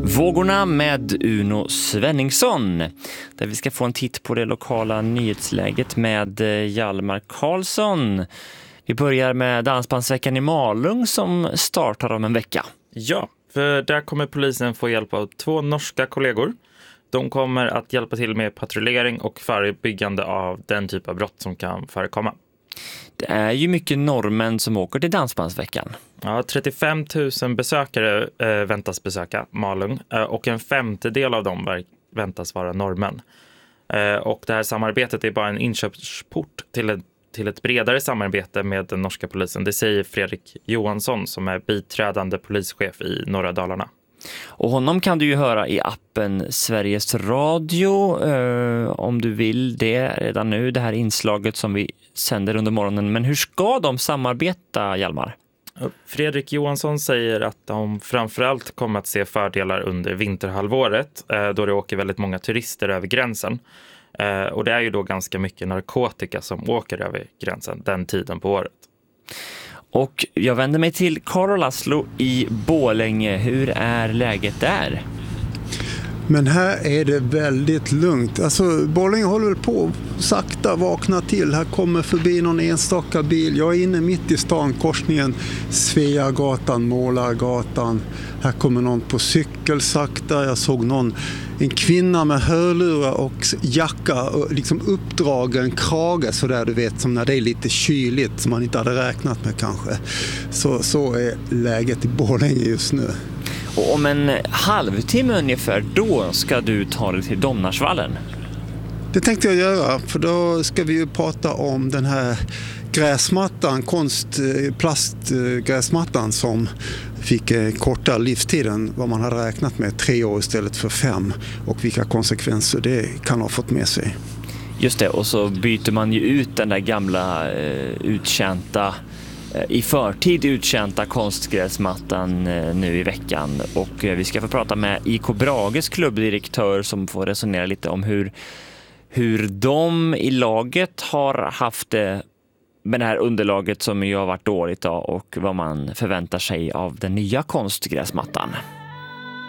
Vågorna med Uno Svenningsson, där vi ska få en titt på det lokala nyhetsläget med Hjalmar Karlsson. Vi börjar med Dansbandsveckan i Malung som startar om en vecka. Ja, för där kommer polisen få hjälp av 2 norska kollegor. De kommer att hjälpa till med patrullering och förebyggande av den typ av brott som kan förekomma. Det är ju mycket norrmän som åker till Dansbandsveckan. Ja, 35 000 besökare väntas besöka Malung och en femtedel av dem väntas vara norrmän. Och det här samarbetet är bara en inköpsport till ett bredare samarbete med den norska polisen. Det säger Fredrik Johansson som är biträdande polischef i norra Dalarna. Och honom kan du ju höra i appen Sveriges Radio om du vill det redan nu, det här inslaget som vi sänder under morgonen. Men hur ska de samarbeta, Hjalmar? Fredrik Johansson säger att de framförallt kommer att se fördelar under vinterhalvåret då det åker väldigt många turister över gränsen. Och det är ju då ganska mycket narkotika som åker över gränsen den tiden på året. Och jag vänder mig till Karl och Laszlo i Borlänge. Hur är läget där? Men här är det väldigt lugnt. Alltså Borlänge håller väl på sakta vakna till. Här kommer förbi någon enstaka bil. Jag är inne mitt i stan, korsningen Sveagatan, Målargatan. Här kommer någon på cykel sakta. Jag såg en kvinna med hörlurar och jacka och liksom uppdragen krage så där, du vet, som när det är lite kyligt som man inte hade räknat med kanske. Så är läget i Borlänge just nu. Och om en halvtimme ungefär, då ska du ta dig till Domnarsvallen. Det tänkte jag göra, för då ska vi ju prata om den här gräsmattan, plastgräsmattan som fick korta livstiden, vad man hade räknat med, 3 år istället för 5, och vilka konsekvenser det kan ha fått med sig. Just det, och så byter man ju ut den där gamla i förtid uttjänta konstgräsmattan nu i veckan. Och vi ska få prata med IK Brages klubbdirektör som får resonera lite om hur de i laget har haft det med det här underlaget som ju har varit dåligt då, och vad man förväntar sig av den nya konstgräsmattan.